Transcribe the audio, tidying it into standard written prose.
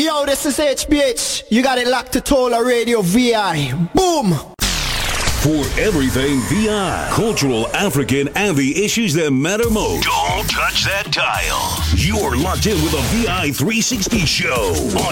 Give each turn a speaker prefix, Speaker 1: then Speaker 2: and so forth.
Speaker 1: Yo, this is HBH. You got it locked to Tola Radio VI. Boom!
Speaker 2: For everything VI, cultural, African, and the issues that matter most.
Speaker 3: Don't touch that dial.
Speaker 2: You're locked in with the VI 360 show on